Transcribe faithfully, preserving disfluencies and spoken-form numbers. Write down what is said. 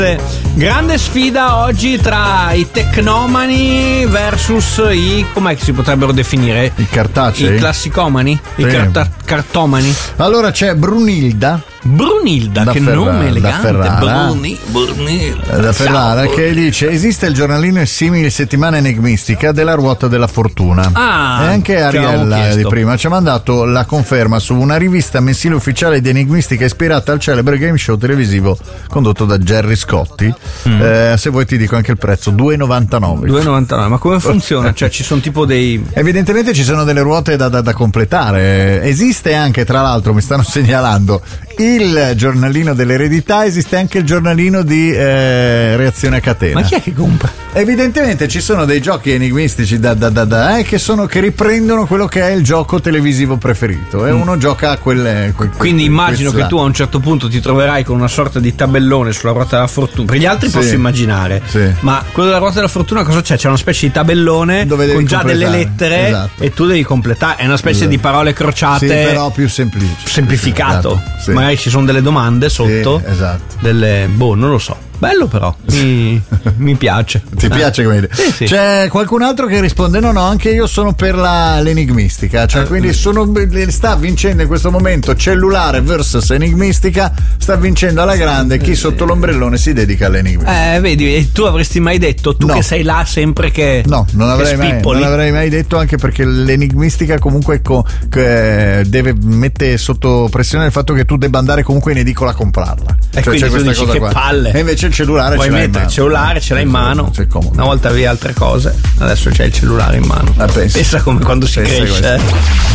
Grande sfida oggi tra i tecnomani versus i, com'è che si potrebbero definire? I cartacei? I classicomani? Sì. I carta- cartomani? Allora c'è Brunilda. Brunilda, da che Ferrara, nome elegante. da Ferrara, Bruni, Brunilda. da Ferrara, Ciao. che dice: esiste il giornalino simile settimana enigmistica della ruota della fortuna. Ah, e anche che avevamo Ariella chiesto. di prima ci ha mandato la conferma su una rivista mensile ufficiale di enigmistica ispirata al celebre game show televisivo condotto da Gerry Scotti. Mm. Eh, se vuoi ti dico anche il prezzo, due e novantanove. due e novantanove. Ma come funziona? Cioè ci sono tipo dei... Evidentemente ci sono delle ruote da, da, da completare. Esiste anche, tra l'altro, mi stanno segnalando, il giornalino dell'eredità, esiste anche il giornalino di eh, reazione a catena. Ma chi è che compra? Evidentemente ci sono dei giochi enigmistici da, da, da, da, eh, che, sono, che riprendono quello che è il gioco televisivo preferito e mm. uno gioca a quelle, que, quindi immagino che là. tu a un certo punto ti troverai con una sorta di tabellone sulla ruota della fortuna. Per gli altri sì. posso immaginare, sì. ma quello della ruota della fortuna cosa c'è? C'è una specie di tabellone con già completare. delle lettere, esatto. e tu devi completare, è una specie esatto. di parole crociate, sì, però più semplice, semplificato, esatto. sì. magari ci sono delle domande sotto, sì, esatto. delle, boh, non lo so. Bello però, mi, mi piace. Ti eh. piace come idea? Sì, sì. C'è qualcun altro che risponde: no, no, anche io sono per la, l'enigmistica. Cioè, quindi sono, sta vincendo in questo momento cellulare versus enigmistica. Sta vincendo alla grande chi sotto l'ombrellone si dedica all'enigmistica. Eh, vedi, e tu avresti mai detto, tu no. che sei là sempre che. No, non avrei, mai, non avrei mai detto, anche perché l'enigmistica comunque co, che deve mette sotto pressione il fatto che tu debba andare comunque in edicola a comprarla. E cioè, quindi c'è tu questa dici cosa che qua. palle. E invece il cellulare puoi ce l'hai in mettere mano. il cellulare, ce l'hai in mano. C'è comodo. Una volta avevi altre cose, adesso c'hai il cellulare in mano. Ah, pensa. Pensa come quando si Pensa cresce.